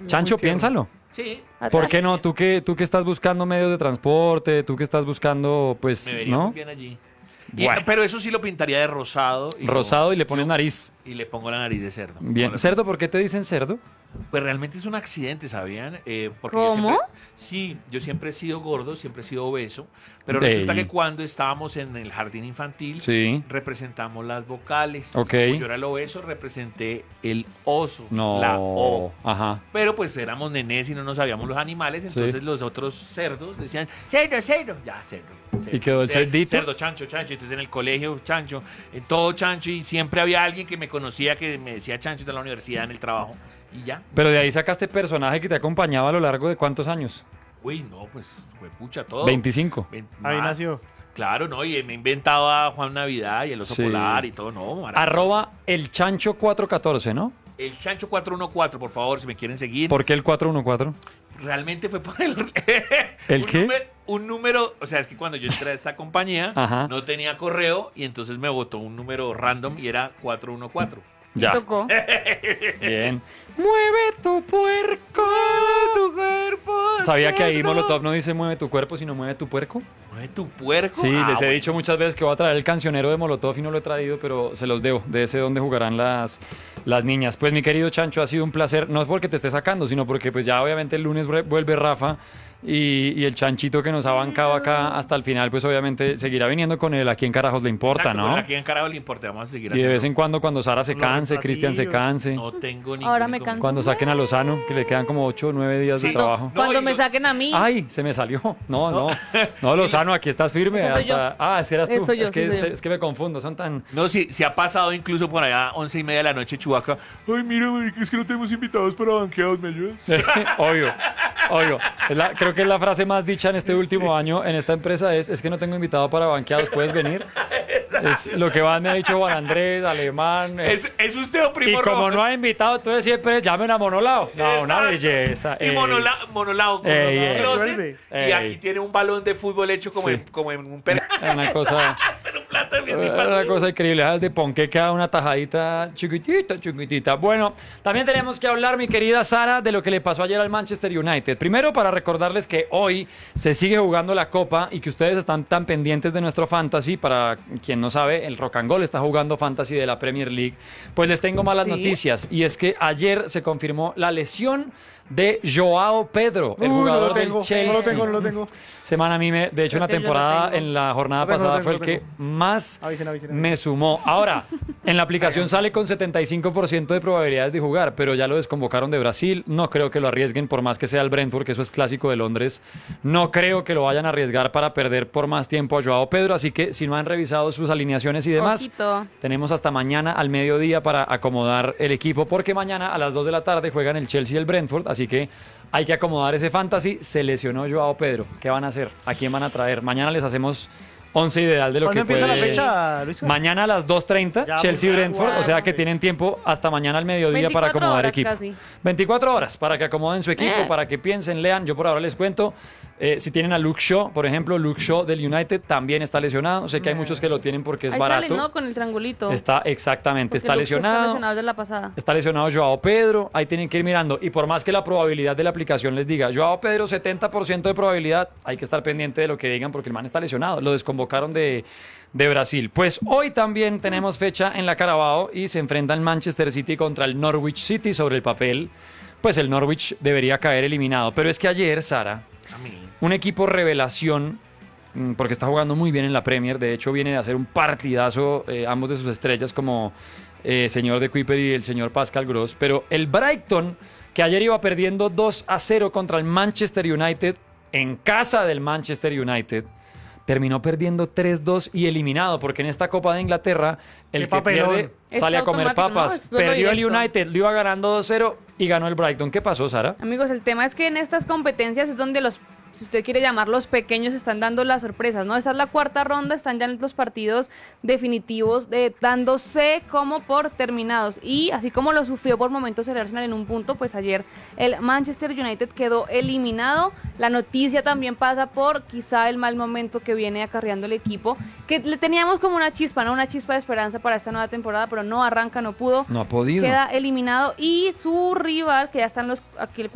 Chancho, piénsalo. Sí, ¿Por qué no? Tú que estás buscando medios de transporte, tú que estás buscando, pues, me vería muy ¿no? bien allí. Bueno. Pero eso sí lo pintaría de rosado. Rosado y le pones nariz. Y le pongo la nariz de cerdo. Bien. ¿Cerdo? ¿Por qué te dicen cerdo? Pues realmente es un accidente, ¿sabían? Porque ¿Cómo? yo siempre he sido gordo, siempre he sido obeso, pero Ey. resulta que cuando estábamos en el jardín infantil, Sí. representamos las vocales. Ok. Como yo era el obeso, representé el oso, No. la O. Ajá. Pero pues éramos nenés y no nos sabíamos los animales, entonces los otros cerdos decían, cerdo, cerdo, ya, cerdo. ¿Y quedó el cerdito? Cerdo, chancho, chancho. Entonces en el colegio, chancho, en todo chancho, y siempre había alguien que me conocía que me decía chancho de la universidad, en el trabajo, y ya. Pero de ahí sacaste personaje que te acompañaba a lo largo de ¿cuántos años? Uy, no, pues, fue pucha todo. 25. Ahí Más. nació. Claro, ¿no? Y me he inventado a Juan Navidad y el oso Sí. polar y todo, ¿no? Maravilloso. Arroba el chancho 414, ¿no? El chancho 414, por favor, si me quieren seguir. ¿Por qué el 414? Realmente fue por el... ¿El un qué? un número, o sea, es que cuando yo entré a esta compañía, Ajá. no tenía correo y entonces me botó un número random y era 414. Ya. Tocó. Bien. Mueve tu puerco. Tu cuerpo. ¿Sabía que ahí cerdo. Molotov no dice mueve tu cuerpo, sino mueve tu puerco? Mueve tu puerco. Sí, Ah, les he bueno. dicho muchas veces que voy a traer el cancionero de Molotov y no lo he traído, pero se los debo, de ese donde jugarán las niñas. Pues mi querido Chancho, ha sido un placer, no es porque te esté sacando, sino porque pues ya obviamente el lunes vuelve Rafa y el Chanchito que nos ha bancado acá hasta el final, pues obviamente seguirá viniendo con él. ¿A quién carajos le importa, Exacto, no? con la que en carajo le importa, vamos a seguir Y de vez haciendo. en cuando Sara se Con los canse, Cristian se canse, No tengo ningún Ahora me inconveniente. canso. cuando saquen a Lozano, que le quedan como 8 o 9 días de Sí. trabajo. No, Cuando y me no- saquen a mí. Ay, se me salió. No, Lozano, aquí estás firme. Ese soy yo. Ah, ese eras tú. Ese soy yo, es, que, sí soy yo. es que me confundo, son tan... No, sí, ha pasado incluso por allá 11:30 de la noche, Chubaca. Ay, mira, marica, es que no tenemos invitados para banqueados, ¿me ayudas? Obvio. Creo que es la frase más dicha en este último año en esta empresa es que no tengo invitado para banqueados, ¿puedes venir? Es lo que más me ha dicho Juan Andrés, Alemán. Es usted o Y primo como rojo. no ha invitado, entonces siempre llamen a Monolao. No, una Exacto. belleza. Y Monolao con Ey, un ey. closet, Resuelve. y Ey. aquí tiene un balón de fútbol hecho como, Sí. como en un pelo. Es una cosa... Plata, bien, Una cosa increíble, esas de ponqué queda una tajadita chiquitita, chiquitita. Bueno, también tenemos que hablar, mi querida Sara, de lo que le pasó ayer al Manchester United. Primero, para recordarles que hoy se sigue jugando la Copa y que ustedes están tan pendientes de nuestro Fantasy. Para quien no sabe, el Rock and Goal está jugando Fantasy de la Premier League. Pues les tengo malas Sí. noticias, y es que ayer se confirmó la lesión de Joao Pedro, el Uy, jugador no lo tengo, del Chelsea. no lo tengo. Semana a mí, de hecho, en la Yo lo temporada, tengo. en la jornada Lo tengo, pasada lo fue tengo, el lo que tengo. más Avisen. me sumó. Ahora, en la aplicación sale con 75% de probabilidades de jugar, pero ya lo desconvocaron de Brasil. No creo que lo arriesguen por más que sea el Brentford, que eso es clásico de Londres. No creo que lo vayan a arriesgar para perder por más tiempo a Joao Pedro, así que si no han revisado sus alineaciones y demás, Ojito. tenemos hasta mañana al mediodía para acomodar el equipo, porque mañana a las 2 de la tarde juegan el Chelsea y el Brentford, así que hay que acomodar ese fantasy. Se lesionó Joao Pedro. ¿Qué van a hacer? ¿A quién van a traer? Mañana les hacemos 11 ideal de lo ¿Cuándo que empieza puede... la fecha, Luis? Mañana a las 2:30, Ya, Chelsea-Brentford, pues, o sea que hombre. tienen tiempo hasta mañana al mediodía para 24 acomodar horas equipo. casi. 24 horas para que acomoden su equipo, para que piensen, lean. Yo por ahora les cuento, si tienen a Luke Shaw, por ejemplo, Luke Shaw del United también está lesionado. Sé que hay muchos que lo tienen porque es Ahí barato. sale, ¿no? Con el triangulito. Está exactamente, Porque está Luke Shaw lesionado. Está lesionado desde la pasada. Está lesionado Joao Pedro, ahí tienen que ir mirando. Y por más que la probabilidad de la aplicación les diga, Joao Pedro 70% de probabilidad, hay que estar pendiente de lo que digan porque el man está lesionado. Lo desconvocaron de Brasil. Pues hoy también tenemos fecha en la Carabao y se enfrentan Manchester City contra el Norwich City. Sobre el papel, pues el Norwich debería caer eliminado. Pero es que ayer, Sara, A mí. un equipo revelación, porque está jugando muy bien en la Premier, de hecho viene de hacer un partidazo, ambos de sus estrellas como señor de Kuiper y el señor Pascal Gross, pero el Brighton, que ayer iba perdiendo 2-0 contra el Manchester United, en casa del Manchester United, terminó perdiendo 3-2 y eliminado, porque en esta Copa de Inglaterra el Qué que papelón. pierde Es sale a comer automático, ¿no? papas. Es duelo Perdió el directo. United, lo iba ganando 2-0 y ganó el Brighton. ¿Qué pasó, Sara? Amigos, el tema es que en estas competencias es donde los, si usted quiere llamar, los pequeños están dando las sorpresas, ¿no? Esta es la cuarta ronda, están ya los partidos definitivos dándose como por terminados. Y así como lo sufrió por momentos el Arsenal en un punto, pues ayer el Manchester United quedó eliminado. La noticia también pasa por quizá el mal momento que viene acarreando el equipo, que le teníamos como una chispa, ¿no? Una chispa de esperanza para esta nueva temporada, pero no arranca, no pudo. No ha podido. Queda eliminado y su rival, que ya están los aquí el